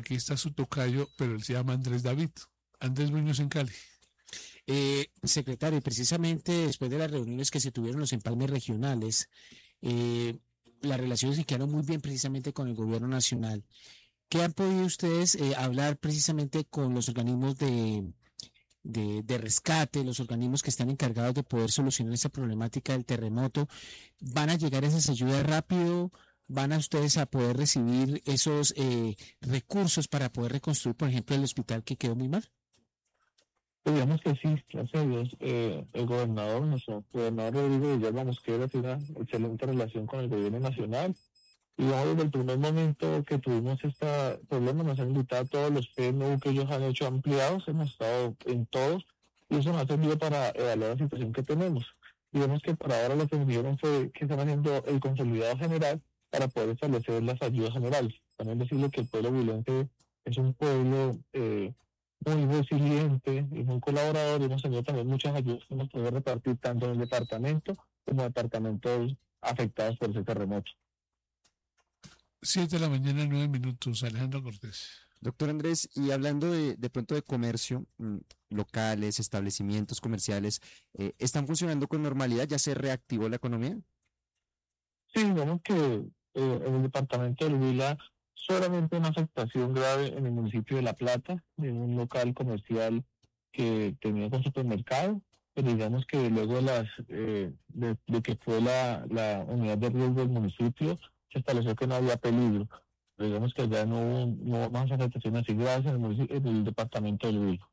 aquí está su tocayo, pero él se llama Andrés David, Andrés Muñoz en Cali. Secretario, precisamente después de las reuniones que se tuvieron los empalmes regionales, las relaciones se quedaron muy bien precisamente con el gobierno nacional. ¿Qué han podido ustedes hablar precisamente con los organismos de rescate, los organismos que están encargados de poder solucionar esa problemática del terremoto? ¿Van a llegar esas ayudas rápido? ¿Van a ustedes a poder recibir esos recursos para poder reconstruir, por ejemplo, el hospital que quedó muy mal? Digamos que sí, gracias a Dios, el gobernador, nuestro gobernador Rodrigo Villalba Mosquera tiene una excelente relación con el gobierno nacional. Y digamos, desde el primer momento que tuvimos este problema, nos han invitado a todos los PNU que ellos han hecho ampliados, hemos estado en todos, y eso nos ha servido para evaluar la situación que tenemos. Digamos que para ahora lo que nos dijeron fue que están haciendo el consolidado general para poder establecer las ayudas generales. También decirle que el pueblo huilense es un pueblo muy resiliente y muy colaborador, y hemos tenido también muchas ayudas que hemos podido repartir tanto en el departamento como en departamentos afectados por ese terremoto. 7 de la mañana, 9 minutos. Alejandro Cortés. Doctor Andrés, y hablando de pronto de comercio, locales, establecimientos comerciales, ¿están funcionando con normalidad? ¿Ya se reactivó la economía? Sí, digamos que en el departamento del Huila solamente una afectación grave en el municipio de La Plata, en un local comercial que tenía con supermercado, pero digamos que luego de que fue la unidad de riesgo del municipio, se estableció que no había peligro. Pero digamos que ya no hubo más afectaciones así graves en el departamento del Huila.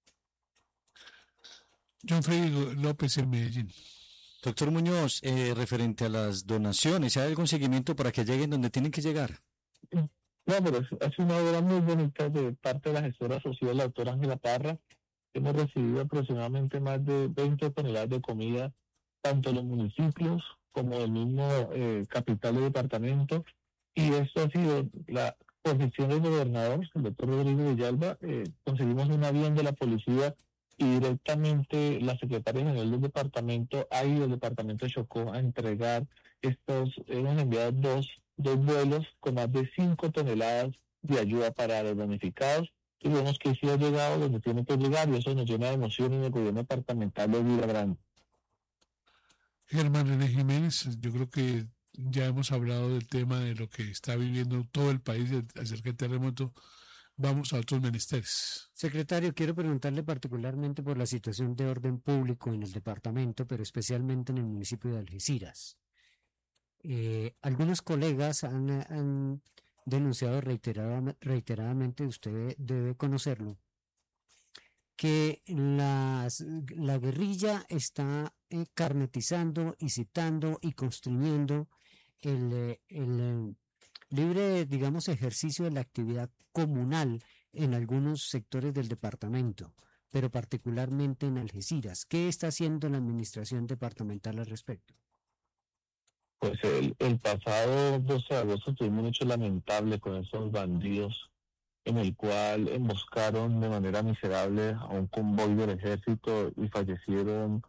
John Freddy López en Medellín. Doctor Muñoz, referente a las donaciones, ¿hay algún seguimiento para que lleguen donde tienen que llegar? No, pero es una obra muy bonita de parte de la gestora social, la doctora Ángela Parra. Hemos recibido aproximadamente más de 20 toneladas de comida, tanto en los municipios como del mismo capital del departamento. Y esto ha sido por gestión del gobernador, el doctor Rodrigo Villalba. Conseguimos un avión de la policía y directamente la secretaria general del departamento ha ido al departamento de Chocó a entregar hemos enviado dos vuelos con más de 5 toneladas de ayuda para los damnificados, y vemos que sí ha llegado donde tiene que llegar, y eso nos llena de emoción en el gobierno departamental de Villa Grande. Germán René Jiménez, yo creo que ya hemos hablado del tema de lo que está viviendo todo el país acerca del terremoto. Vamos a otros menesteres. Secretario, quiero preguntarle particularmente por la situación de orden público en el departamento, pero especialmente en el municipio de Algeciras. Algunos colegas han denunciado reiteradamente, usted debe conocerlo, que la guerrilla está carnetizando y citando y constriñendo el libre, digamos, ejercicio de la actividad comunal en algunos sectores del departamento, pero particularmente en Algeciras. ¿Qué está haciendo la administración departamental al respecto? Pues el pasado 12 de agosto tuvimos un hecho lamentable con esos bandidos, en el cual emboscaron de manera miserable a un convoy del ejército y fallecieron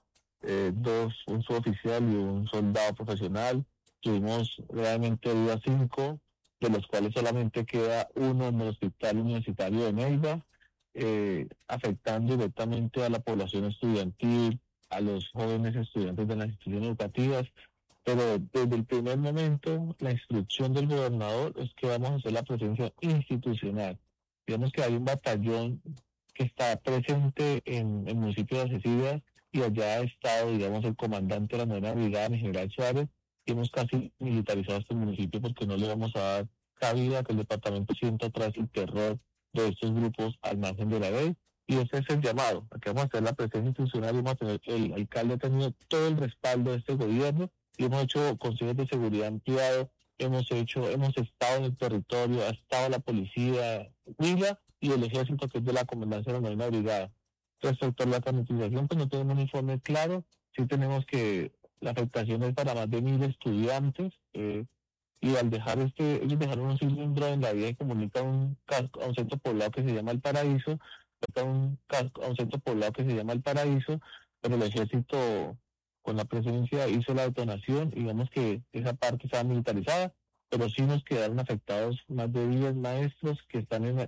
un suboficial y un soldado profesional. Tuvimos realmente heridos 5, de los cuales solamente queda uno en el hospital universitario de Neiva, afectando directamente a la población estudiantil, a los jóvenes estudiantes de las instituciones educativas. Pero desde el primer momento, la instrucción del gobernador es que vamos a hacer la presencia institucional. Digamos que hay un batallón que está presente en el municipio de Algeciras, y allá ha estado, digamos, el comandante de la 9ª Brigada, mi general Suárez, y hemos casi militarizado este municipio porque no le vamos a dar cabida a que el departamento sienta otra vez el terror de estos grupos al margen de la ley. Y ese es el llamado, a que vamos a hacer la presencia institucional, y vamos a tener, el alcalde ha tenido todo el respaldo de este gobierno, y hemos hecho consejos de seguridad ampliados, hemos estado en el territorio, ha estado la policía, Huila, y el ejército, que es de la comandancia de la 9ª Brigada. Respecto a la sanitización, pues no tenemos un informe claro, sí tenemos que la afectación es para más de 1.000 estudiantes, y al dejar ellos dejaron un cilindro en la vía y comunican a un centro poblado que se llama El Paraíso, a un centro poblado que se llama El Paraíso, pero el ejército con la presencia hizo la detonación, y digamos que esa parte estaba militarizada, pero sí nos quedaron afectados más de 10 maestros que están